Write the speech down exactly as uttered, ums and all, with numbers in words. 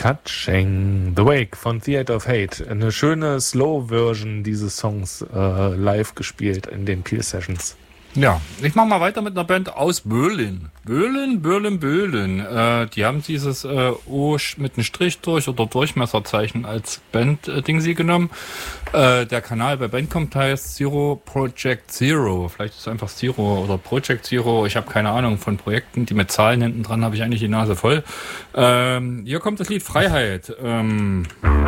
Touching the Wake von Theater of Hate. Eine schöne Slow-Version dieses Songs äh, live gespielt in den Peel Sessions. Ja, ich mach mal weiter mit einer Band aus Böhlen. Böhlen, Böhlen, Böhlen. Äh, die haben dieses äh, O mit einem Strich durch oder Durchmesserzeichen als Band-Ding sie genommen. Äh, der Kanal bei Bandcamp heißt Zero Project Zero. Vielleicht ist es einfach Zero oder Project Zero. Ich habe keine Ahnung von Projekten, die mit Zahlen hinten dran habe ich eigentlich die Nase voll. Ähm, hier kommt das Lied Freiheit. Ähm